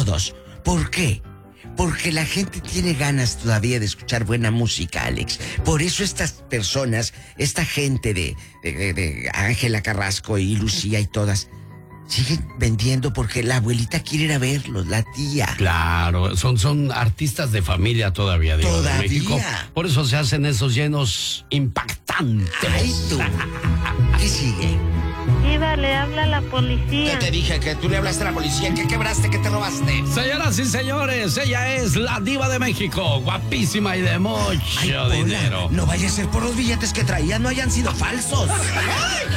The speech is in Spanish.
todos. ¿Por qué? Porque la gente tiene ganas todavía de escuchar buena música, Alex. Por eso estas personas, esta gente de Ángela Carrasco y Lucía y todas, siguen vendiendo porque la abuelita quiere ir a verlos, la tía. Claro, son artistas de familia todavía, digo, ¿Todavía? de México. Por eso se hacen esos llenos impactantes. Ay, tú. ¿Qué sigue? Diva, le habla la policía. Yo te dije que tú le hablaste a la policía, que quebraste, que te robaste. Señoras y señores, ella es la diva de México, guapísima y de mucho Ay, Pola, dinero. no vaya a ser por los billetes que traía, no hayan sido falsos.